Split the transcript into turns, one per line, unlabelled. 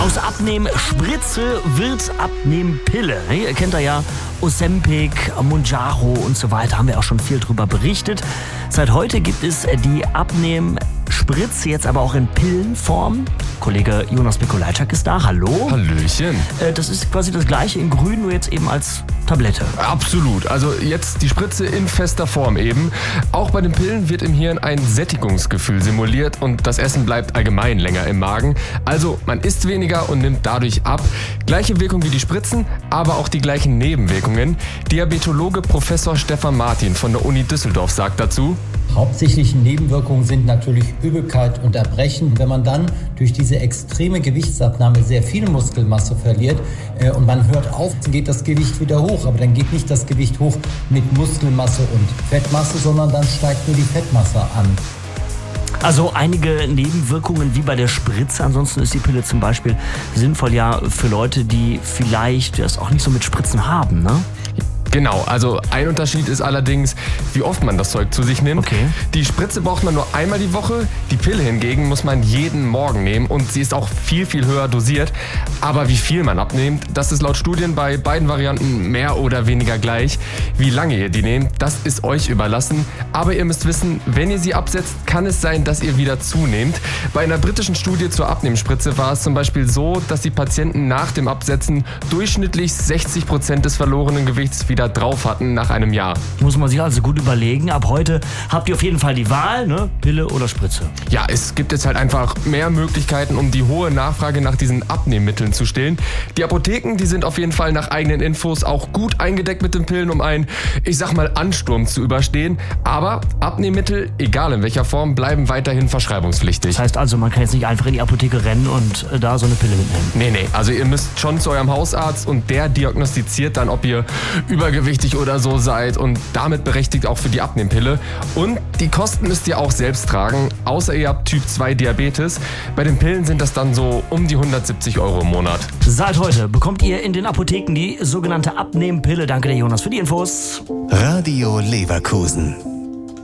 Aus Abnehmspritze wird Abnehmpille. Ihr kennt ja Ozempic, Mounjaro und so weiter, haben wir auch schon viel drüber berichtet. Seit heute gibt es die Abnehmspritze, jetzt aber auch in Pillenform. Kollege Jonas Mikolajczak ist da. Hallo.
Hallöchen.
Das ist quasi das gleiche in grün, nur jetzt eben als Tablette.
Absolut. Also jetzt die Spritze in fester Form eben. Auch bei den Pillen wird im Hirn ein Sättigungsgefühl simuliert und das Essen bleibt allgemein länger im Magen. Also man isst weniger und nimmt dadurch ab. Gleiche Wirkung wie die Spritzen, aber auch die gleichen Nebenwirkungen. Diabetologe Professor Stefan Martin von der Uni Düsseldorf sagt dazu:
Hauptsächliche Nebenwirkungen sind natürlich Übelkeit und Erbrechen. Wenn man dann durch diese extreme Gewichtsabnahme sehr viel Muskelmasse verliert und man hört auf, geht das Gewicht wieder hoch. Aber dann geht nicht das Gewicht hoch mit Muskelmasse und Fettmasse, sondern dann steigt nur die Fettmasse an.
Also einige Nebenwirkungen wie bei der Spritze. Ansonsten ist die Pille zum Beispiel sinnvoll ja für Leute, die vielleicht das auch nicht so mit Spritzen haben, ne?
Genau, also ein Unterschied ist allerdings, wie oft man das Zeug zu sich nimmt.
Okay.
Die Spritze braucht man nur einmal die Woche, die Pille hingegen muss man jeden Morgen nehmen und sie ist auch viel, viel höher dosiert. Aber wie viel man abnimmt, das ist laut Studien bei beiden Varianten mehr oder weniger gleich. Wie lange ihr die nehmt, das ist euch überlassen. Aber ihr müsst wissen, wenn ihr sie absetzt, kann es sein, dass ihr wieder zunehmt. Bei einer britischen Studie zur Abnehmspritze war es zum Beispiel so, dass die Patienten nach dem Absetzen durchschnittlich 60% des verlorenen Gewichts wieder drauf hatten nach einem Jahr.
Muss man sich also gut überlegen. Ab heute habt ihr auf jeden Fall die Wahl, ne? Pille oder Spritze.
Ja, es gibt jetzt halt einfach mehr Möglichkeiten, um die hohe Nachfrage nach diesen Abnehmmitteln zu stillen. Die Apotheken, die sind auf jeden Fall nach eigenen Infos auch gut eingedeckt mit den Pillen, um einen, ich sag mal, Ansturm zu überstehen. Aber Abnehmmittel, egal in welcher Form, bleiben weiterhin verschreibungspflichtig.
Das heißt also, man kann jetzt nicht einfach in die Apotheke rennen und da so eine Pille mitnehmen.
Nee, also ihr müsst schon zu eurem Hausarzt und der diagnostiziert dann, ob ihr übergewichtig oder so seid und damit berechtigt auch für die Abnehmpille. Und die Kosten müsst ihr auch selbst tragen, außer ihr habt Typ 2 Diabetes. Bei den Pillen sind das dann so um die 170 € im Monat.
Seit heute bekommt ihr in den Apotheken die sogenannte Abnehmpille. Danke der Jonas für die Infos.
Radio Leverkusen.